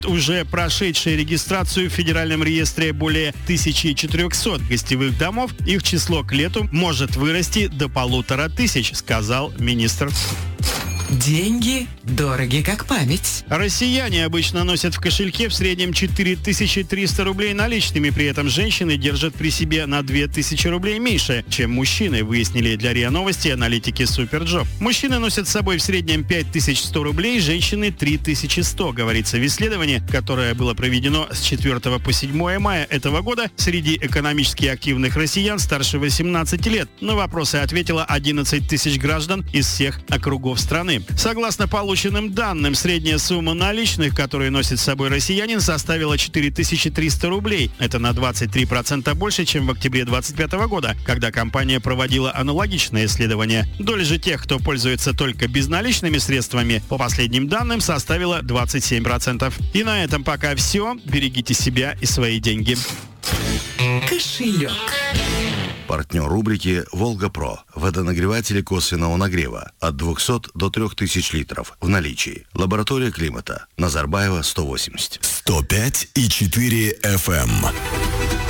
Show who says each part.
Speaker 1: Уже прошедшие регистрацию в Федеральном реестре более 1400 гостевых домов, их число к лету может вырасти до 1500, сказал министр.
Speaker 2: Деньги дороги как память.
Speaker 1: Россияне обычно носят в кошельке в среднем 4300 рублей наличными, при этом женщины держат при себе на 2000 рублей меньше, чем мужчины, выяснили для РИА Новости аналитики Суперджоп. Мужчины носят с собой в среднем 5100 рублей, женщины 3100, говорится в исследовании, которое было проведено с 4 по 7 мая этого года среди экономически активных россиян старше 18 лет. На вопросы ответило 11 тысяч граждан из всех округов страны. Согласно полученным данным, средняя сумма наличных, которые носит с собой россиянин, составила 4300 рублей. Это на 23% больше, чем в октябре 2025 года, когда компания проводила аналогичное исследование. Доля же тех, кто пользуется только безналичными средствами, по последним данным, составила 27%. И на этом пока все. Берегите себя и свои деньги.
Speaker 2: Кошелек.
Speaker 3: Партнер рубрики «Волга-Про». Водонагреватели косвенного нагрева от 200 до 3000 литров в наличии. Лаборатория климата. Назарбаева, 180.
Speaker 4: 105,4 FM.